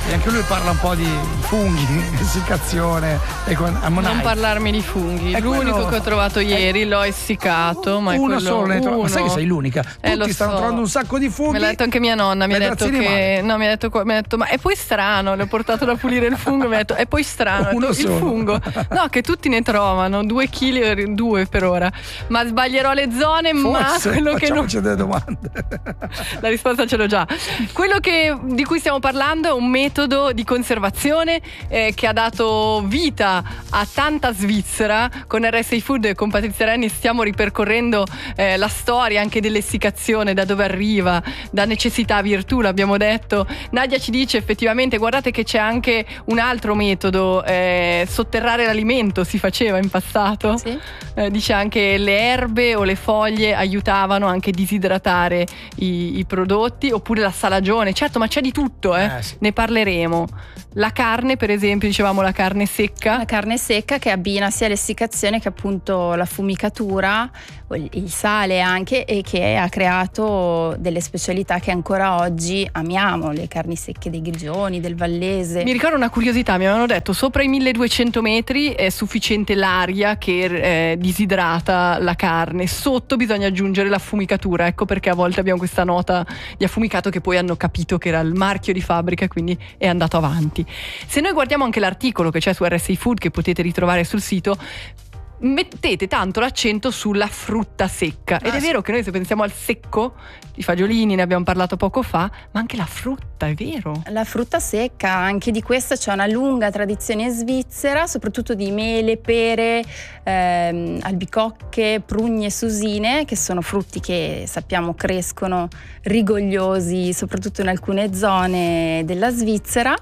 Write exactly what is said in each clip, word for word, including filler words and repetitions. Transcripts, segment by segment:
E anche lui parla un po' di funghi, essiccazione e con ammonite. Non parlarmi di funghi. È L'unico quello... che ho trovato ieri, l'ho essiccato, ma è uno quello... solo ne trovo. Ma sai che sei l'unica? Eh, Tutti stanno so. trovando un sacco di funghi. Me l'ha detto anche mia nonna, mi ha detto che male. no, mi ha detto, mi ha detto ma è poi strano, le ho portato da pulire il fungo, mi ha detto è poi strano, Uno detto, il solo. fungo. No, che tutti ne trovano, due chili, due per ora. Ma sbaglierò le zone, Forse, ma quello che non facciamoci delle domande. La risposta ce l'ho già. Quello che, di cui stiamo parlando è un metodo di conservazione eh, che ha dato vita a tanta Svizzera. Con R S I Food e con Patrizia Renni stiamo ripercorrendo eh, la storia anche dell'essiccazione, da dove arriva, da necessità a virtù, l'abbiamo detto. Nadia ci dice effettivamente, guardate che c'è anche un altro metodo, eh, sotterrare l'alimento si faceva in passato. Sì. Eh, dice anche le erbe o le foglie aiutavano anche a disidratare i, i prodotti, oppure la salagione, certo, ma c'è di tutto, eh? Eh, sì. Ne parleremo. La carne, per esempio, dicevamo la carne secca. La carne secca che abbina sia l'essiccazione che appunto la fumicatura, il sale anche, e che ha creato delle specialità che ancora oggi amiamo, le carni secche dei Grigioni, del Vallese. Mi ricordo una curiosità, mi avevano detto sopra i milleduecento metri è sufficiente l'aria che eh, disidrata la carne, sotto bisogna aggiungere la fumicatura, ecco perché a volte abbiamo questa nota di affumicato che poi hanno capito che era il marchio di fabbrica e quindi è andato avanti. Se noi guardiamo anche l'articolo che c'è su R S I Food, che potete ritrovare sul sito, mettete tanto l'accento sulla frutta secca ed ah, è sì. vero che noi se pensiamo al secco, i fagiolini ne abbiamo parlato poco fa, ma anche la frutta, è vero. La frutta secca, anche di questa c'è una lunga tradizione svizzera, soprattutto di mele, pere, ehm, albicocche, prugne e susine, che sono frutti che sappiamo crescono rigogliosi soprattutto in alcune zone della Svizzera,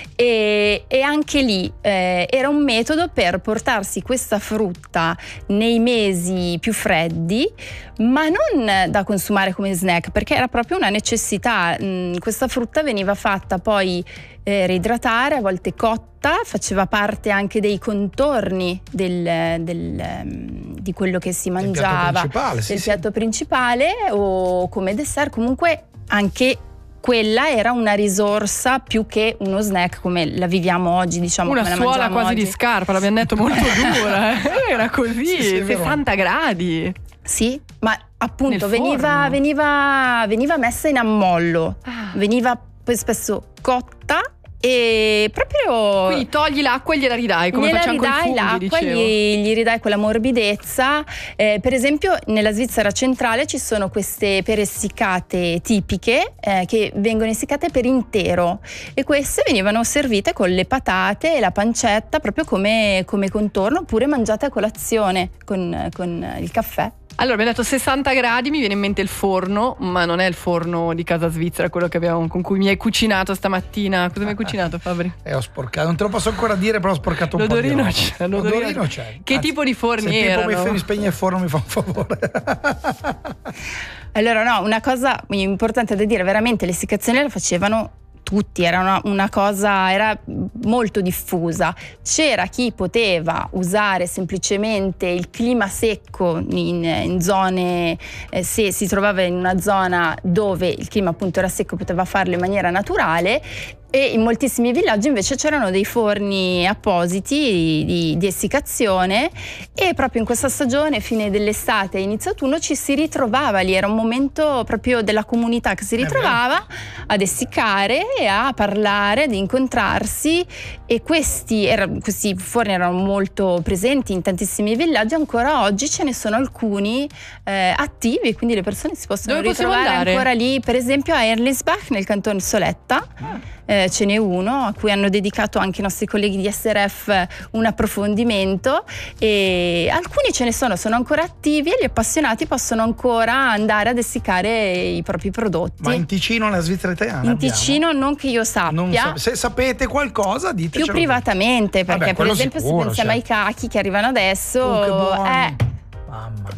e, e anche lì eh, era un metodo per portarsi questa frutta nei mesi più freddi, ma non da consumare come snack, perché era proprio una necessità. Mm, questa frutta veniva fatta poi eh, reidratare, a volte cotta, faceva parte anche dei contorni del, del, um, di quello che si mangiava, del piatto principale, del sì, piatto sì. principale o come dessert. Comunque anche quella era una risorsa più che uno snack come la viviamo oggi, diciamo, Una come la suola mangiamo quasi oggi. di scarpa, l'abbiamo detto molto dura, eh. Era così, Sì, sì, è vero. sessanta gradi. Sì, ma appunto Nel veniva, forno. veniva, veniva messa in ammollo, Ah. veniva poi spesso cotta e proprio Quindi togli l'acqua e gliela ridai, come gliela facciamo con i ridai funghi, l'acqua, dicevo. gli, gli ridai quella morbidezza. Eh, per esempio nella Svizzera centrale ci sono queste pere essiccate tipiche eh, che vengono essiccate per intero, e queste venivano servite con le patate e la pancetta proprio come, come contorno, oppure mangiate a colazione con, con il caffè. Allora, abbiamo detto sessanta gradi, mi viene in mente il forno, ma non è il forno di casa svizzera, quello che abbiamo, con cui mi hai cucinato stamattina. Cosa mi hai cucinato, Fabri? Eh, ho sporcato, non te lo posso ancora dire, però ho sporcato un L'odorino po' di c'è, roba. l'odorino L'odorino c'è. Che Anzi, tipo di forni se erano? Pippo mi spegne il forno mi fa un favore. Allora no, una cosa importante da dire, veramente l'essiccazione la facevano tutti, era una, una cosa, era molto diffusa. C'era chi poteva usare semplicemente il clima secco in, in zone, eh, se si trovava in una zona dove il clima appunto era secco poteva farlo in maniera naturale, e in moltissimi villaggi invece c'erano dei forni appositi di, di essiccazione, e proprio in questa stagione, fine dell'estate e inizio autunno, ci si ritrovava lì, era un momento proprio della comunità che si ritrovava ad essiccare e a parlare, ad incontrarsi, e questi, era, questi forni erano molto presenti in tantissimi villaggi. Ancora oggi ce ne sono alcuni eh, attivi, quindi le persone si possono Dove possiamo ritrovare andare? ancora lì, per esempio a Erlisbach nel canton Soletta. Ah. Eh, ce n'è uno a cui hanno dedicato anche i nostri colleghi di S R F un approfondimento, e alcuni ce ne sono, sono ancora attivi, e gli appassionati possono ancora andare ad essiccare i propri prodotti. Ma in Ticino, nella Svizzera italiana? In abbiamo? Ticino non che io sappia. Non so- se sapete qualcosa, ditecelo. Più privatamente, perché Vabbè, per quello esempio sicuro, se pensiamo certo. ai cachi che arrivano adesso, Oh, che buoni. eh, Mamma mia.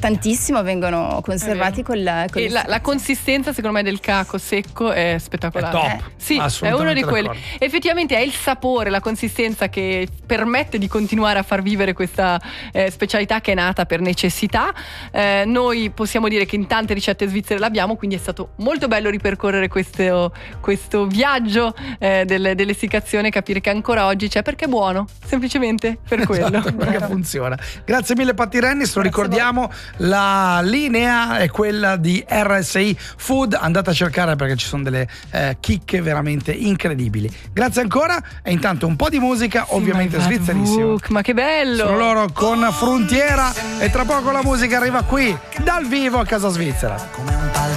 tantissimo vengono conservati col, con e la, la consistenza secondo me del caco secco è spettacolare. È top. Eh, sì, è uno di quelli. D'accordo. Effettivamente è il sapore, la consistenza che permette di continuare a far vivere questa eh, specialità che è nata per necessità. Eh, noi possiamo dire che in tante ricette svizzere l'abbiamo, quindi è stato molto bello ripercorrere questo, questo viaggio eh, del, dell'essiccazione, capire che ancora oggi c'è perché è buono, semplicemente per quello. Esatto, perché funziona. Grazie mille Patti Rennis, lo ricordiamo, la linea è quella di R S I Food, andate a cercare perché ci sono delle eh, chicche veramente incredibili. Grazie ancora e intanto un po' di musica, sì, ovviamente svizzerissima. Ma che bello! Sono loro con Frontiera e tra poco la musica arriva qui dal vivo a Casa Svizzera.